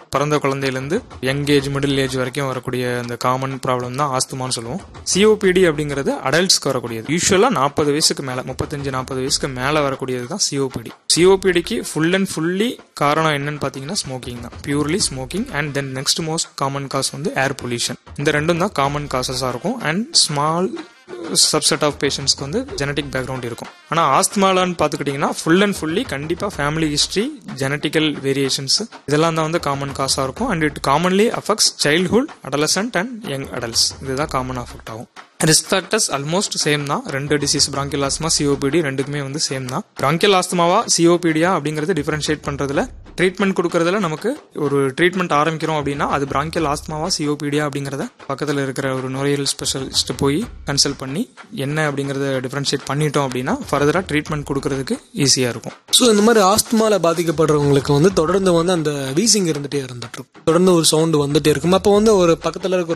பிறந்த குழந்தையிலேருந்து young age middle age வரைக்கும் வரக்கூடிய அந்த காமன் ப்ராப்ளம் தான் ஆஸ்துமான்னு சொல்லுவோம். சிஓபிடி அப்படிங்கிறது அடல்ட்ஸ்க்கு வரக்கூடியது. யூஸ்வலா 40 வயசுக்கு மேல 35-40 வயசுக்கு மேல வரக்கூடியது தான் சிஓபிடி. சிஓபிடிக்கு ஃபுல் அண்ட் ஃபுல்லி காரணம் என்னன்னு பாத்தீங்கன்னா ஸ்மோக்கிங் தான். Purely smoking and then next most common cos வந்து ஏர் பொல்யூஷன். இந்த ரெண்டும் தான் காமன் காசஸா இருக்கும். அண்ட் ஸ்மால் சப்செட் ஆஃப் பேஷண்ட்ஸ்க்கு வந்து ஜெனட்டிக் பேக்ரவுண்ட் இருக்கும். ஆனா ஆஸ்துமாலான்னு பாத்துக்கிட்டீங்கன்னா ஃபுல் அண்ட் ஃபுல்லி கண்டிப்பா ஃபேமிலி ஹிஸ்டரி, ஜெனட்டிக்கல் வேரியேஷன்ஸ் இதெல்லாம் தான் வந்து காமன் காசா இருக்கும். And it commonly affects childhood, adolescent and young adults. இதுதான் காமன் அஃபெக்ட் ஆகும். ரிஸ்க் ஃபேக்டர்ஸ் ஆல்மோஸ்ட் சேம் தான். ரெண்டு டிசீஸ் பிராங்கியல் ஆஸ்துமா, சிஓபிடி ரெண்டுக்குமே வந்து சேம் தான். பிராங்கியல் ஆஸ்துமாவா சிஓபிடியா அப்படிங்கறது டிஃபரன்ஷியேட் பண்றதுல ட்ரீட்மெண்ட் கொடுக்கறதுல நமக்கு ஒரு ட்ரீட்மெண்ட் ஆரம்பிக்கிறோம் அப்படின்னா அது பிராங்கியல் ஆஸ்துமாவா சிஓபிடியா அப்படிங்கறத பக்கத்துல இருக்கிற ஒரு நுரையீரல் ஸ்பெஷலிஸ்ட் போய் கன்சல்ட் பண்ணி என்ன அப்படிங்கறத டிஃபரன்ஷியேட் பண்ணிட்டோம் அப்படின்னா ஃபர்தரா ட்ரீட்மெண்ட் கொடுக்கறதுக்கு ஈஸியா இருக்கும். ஸோ இந்த மாதிரி ஆஸ்துமால பாதிக்கப்படுறவங்களுக்கு வந்து தொடர்ந்து வந்து அந்த வீசிங் இருந்துட்டே இருந்துட்டு இருக்கும், தொடர்ந்து ஒரு சவுண்ட் வந்துட்டே இருக்கும். அப்போ வந்து ஒரு பக்கத்துல இருக்க